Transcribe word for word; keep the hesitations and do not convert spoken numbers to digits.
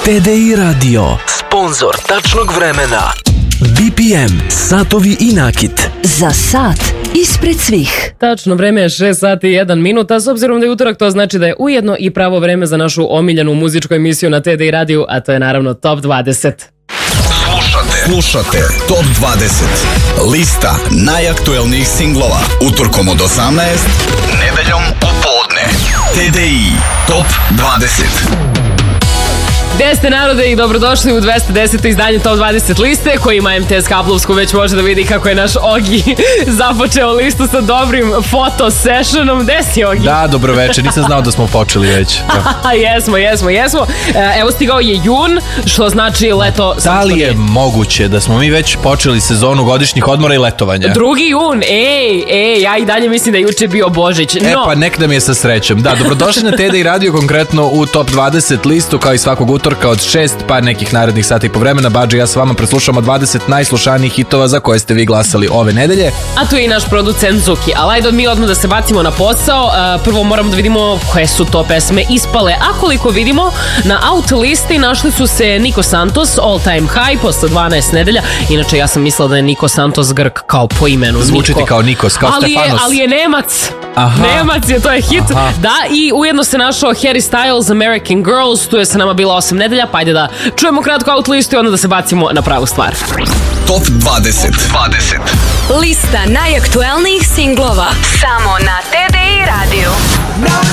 T D I Radio, sponzor tačnog vremena. B P M, satovi i nakit. Za sat ispred svih. Tačno vreme je šest sati i jedan minut, a s obzirom da je utorak, to znači da je ujedno i pravo vreme za našu omiljenu muzičku emisiju na T D I radiju, a to je naravno Top dvadeset. Slušate, slušate Top dvadeset. Lista najaktuelnijih singlova. Utorkom od osamnaest, nedeljom u podne. T D I Top dvadeset. Gde ste narode i dobrodošli u dvesta deseto izdanje Top dvadeset liste, koji ima M T S Kaplovsku, već može da vidi kako je naš Ogi započeo listu sa dobrim foto sessionom. Gde si, Ogi? Da, dobro večer, nisam znao da smo počeli već. jesmo, jesmo, jesmo. Evo, stigao je jun, što znači leto. Da li je moguće da smo mi već počeli sezonu godišnjih odmora i letovanja? Drugi jun, ej, ej, ja i dalje mislim da je juče bio Božić. No. E pa nek da mi je sa srećem. Da, dobrodošli na T D I radio, konkretno u Top dvadeset listu, kao i svakog utorka od šest pa nekih narednih sata i po vremena. Badži, ja s vama preslušamo dvadeset najslušanijih hitova za koje ste vi glasali ove nedelje. A tu je i naš producent Zuki. Ali ajde mi odmah da se bacimo na posao. Prvo moramo da vidimo koje su to pesme ispale. A koliko vidimo, na out listi našli su se Niko Santos, All Time High, posle dvanaest nedelja. Inače, ja sam mislila da je Niko Santos Grk kao po imenu. Zvuči ti kao Nikos, kao ali Stefanos. Je, ali je Nemac. Aha. Nemac je, to je hit. Aha. Da, i ujedno se našao Harry Styles, American Girls. Tu je sa nama bila osam nedelja, pa ajde da čujemo kratko out listu i onda da se bacimo na pravu stvar. Top dvadeset. dvadeset. Lista najaktuelnijih singlova samo na T D I radiju.